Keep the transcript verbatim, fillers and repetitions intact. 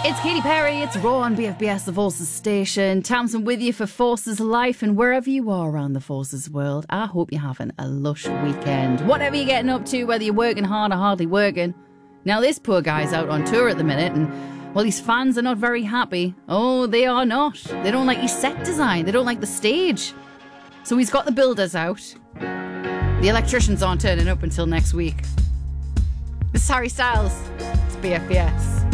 It's Katy Perry, it's Raw on B F B S, the Forces station. Tamsin with you for Forces Life, and wherever you are around the Forces world, I hope you're having a lush weekend. Whatever you're getting up to, whether you're working hard or hardly working. Now this poor guy's out on tour at the minute, and well, his fans are not very happy. Oh, they are not. They don't like his set design, they don't like the stage. So he's got the builders out. The electricians aren't turning up until next week. This is Harry Styles. It's B F B S.